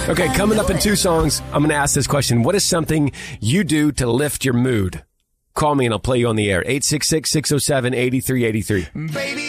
Okay, coming up in 2 songs, I'm going to ask this question. What is something you do to lift your mood? Call me and I'll play you on the air. 866-607-8383. Baby,